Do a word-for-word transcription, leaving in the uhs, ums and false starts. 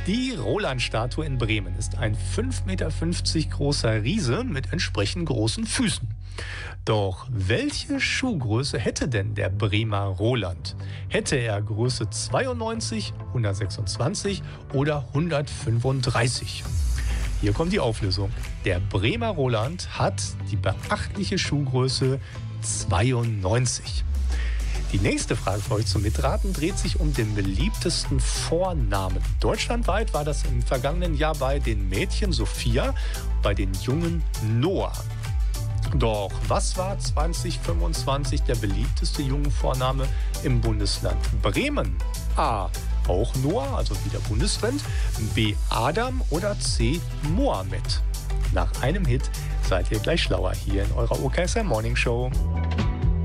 Die Roland-Statue in Bremen ist ein fünf Meter fünfzig großer Riese mit entsprechend großen Füßen. Doch welche Schuhgröße hätte denn der Bremer Roland? Hätte er Größe zweiundneunzig, hundertsechsundzwanzig oder hundertfünfunddreißig? Hier kommt die Auflösung. Der Bremer Roland hat die beachtliche Schuhgröße zweiundneunzig. Die nächste Frage für euch zum Mitraten dreht sich um den beliebtesten Vornamen. Deutschlandweit war das im vergangenen Jahr bei den Mädchen Sophia, bei den Jungen Noah. Doch was war zwanzig fünfundzwanzig der beliebteste Jungenvorname im Bundesland Bremen? A. Auch Noah, also wie der Bundestrend, B. Adam oder C. Mohammed? Nach einem Hit seid ihr gleich schlauer hier in eurer O K S R Morning Show.